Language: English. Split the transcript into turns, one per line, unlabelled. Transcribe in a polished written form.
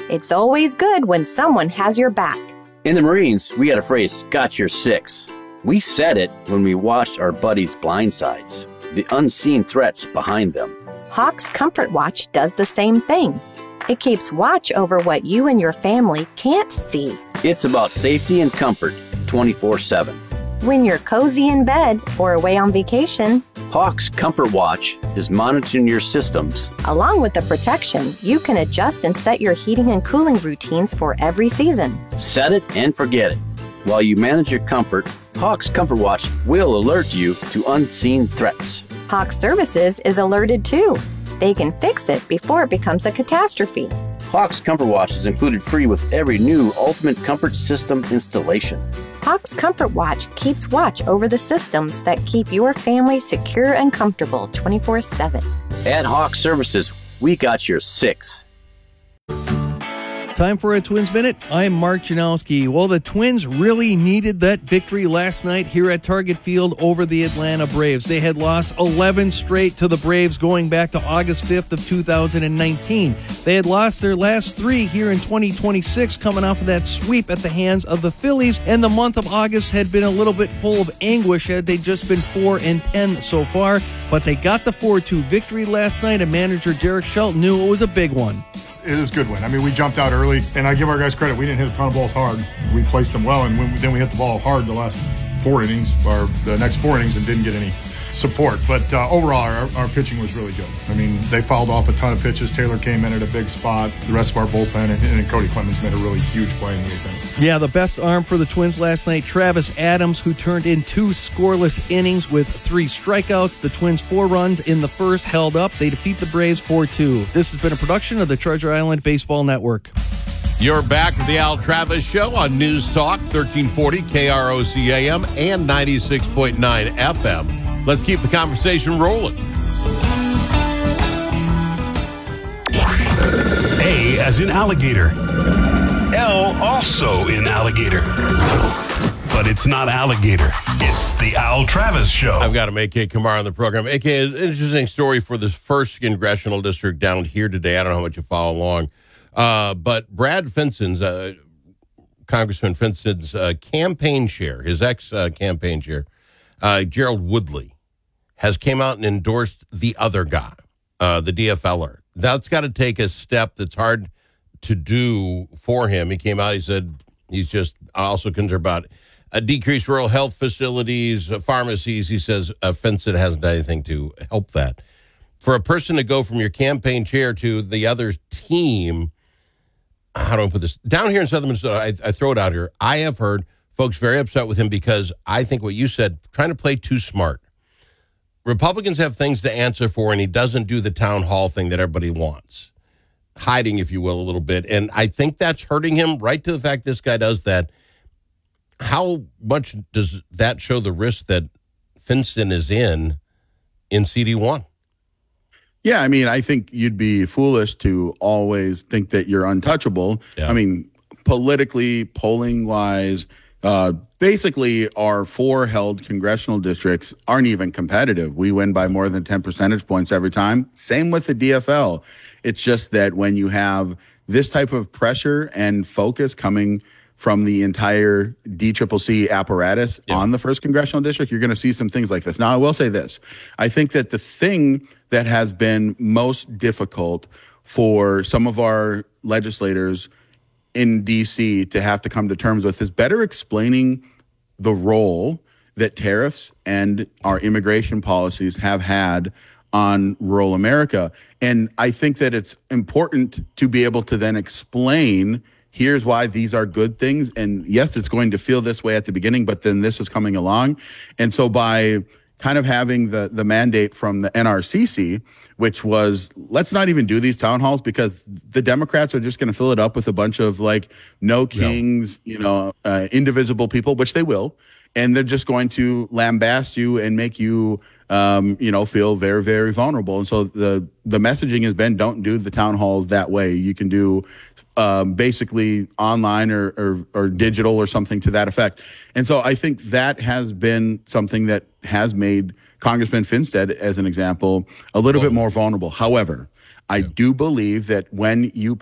It's always good when someone has your back.
In the Marines, we got a phrase, got your six. We said it when we watched our buddies' blind sides, the unseen threats behind them.
Hawk's Comfort Watch does the same thing. It keeps watch over what you and your family can't see.
It's about safety and comfort 24/7.
When you're cozy in bed or away on vacation,
Hawk's Comfort Watch is monitoring your systems.
Along with the protection, you can adjust and set your heating and cooling routines for every season.
Set it and forget it. While you manage your comfort, Hawk's Comfort Watch will alert you to unseen threats.
Hawk Services is alerted too. They can fix it before it becomes a catastrophe.
Hawk's Comfort Watch is included free with every new Ultimate Comfort System installation.
Hawk's Comfort Watch keeps watch over the systems that keep your family secure and comfortable 24/7.
At Hawk Services, we got your six.
Time for a Twins Minute. I'm Mark Janowski. Well, the Twins really needed that victory last night here at Target Field over the Atlanta Braves. They had lost 11 straight to the Braves going back to August 5th of 2019. They had lost their last 3 here in 2026 coming off of that sweep at the hands of the Phillies, and the month of August had been a little bit full of anguish had they just been 4-10 so far, but they got the 4-2 victory last night, and manager Derek Shelton knew it was a big one.
It was a good win. I mean, we jumped out early, and I give our guys credit. We didn't hit a ton of balls hard. We placed them well, and then we hit the ball hard the last 4 innings, or the next 4 innings, and didn't get any support. But overall, our pitching was really good. I mean, they fouled off a ton of pitches. Taylor came in at a big spot. The rest of our bullpen, and Cody Clemens made a really huge play in the 8th inning.
Yeah, the best arm for the Twins last night, Travis Adams, who turned in 2 scoreless innings with 3 strikeouts. The Twins' 4 runs in the first held up. They defeat the Braves 4-2. This has been a production of the Treasure Island Baseball Network.
You're back with the Al Travis Show on News Talk 1340 KROC AM and 96.9 FM. Let's keep the conversation rolling.
A as in alligator. L also in alligator. But it's not alligator. It's the Al Travis Show.
I've got him, A.K. Kamara, on the program. A.K., an interesting story for this first congressional district down here today. I don't know how much you follow along. But Brad Finson's, Congressman Finson's campaign chair, his ex-campaign chair, Gerald Woodley, has came out and endorsed the other guy, the DFLer. That's got to take a step that's hard to do for him. He came out, he said he's just also concerned about decreased rural health facilities, pharmacies. He says Finson hasn't done anything to help that. For a person to go from your campaign chair to the other team, how do I put this? Down here in Southern Minnesota, I throw it out here. I have heard folks very upset with him because I think what you said, trying to play too smart. Republicans have things to answer for, and he doesn't do the town hall thing that everybody wants. Hiding, if you will, a little bit. And I think that's hurting him, right to the fact this guy does that. How much does that show the risk that Finson is in CD1?
Yeah, I mean, I think you'd be foolish to always think that you're untouchable. Yeah. I mean, politically, polling-wise, basically our 4 held congressional districts aren't even competitive. We win by more than 10 percentage points every time. Same with the DFL. It's just that when you have this type of pressure and focus coming from the entire DCCC apparatus on the first congressional district, you're going to see some things like this. Now, I will say this. I think that the thing that has been most difficult for some of our legislators in D.C. to have to come to terms with is better explaining the role that tariffs and our immigration policies have had on rural America. And I think that it's important to be able to then explain, here's why these are good things. And yes, it's going to feel this way at the beginning, but then this is coming along. And so by kind of having the mandate from the NRCC, which was, let's not even do these town halls because the Democrats are just going to fill it up with a bunch of like no kings, indivisible people, which they will. And they're just going to lambast you and make you, feel very, very vulnerable. And so the messaging has been, don't do the town halls that way. You can do basically online or digital or something to that effect. And so I think that has been something that has made Congressman Finstead, as an example, a little bit more vulnerable. However, I do believe that when you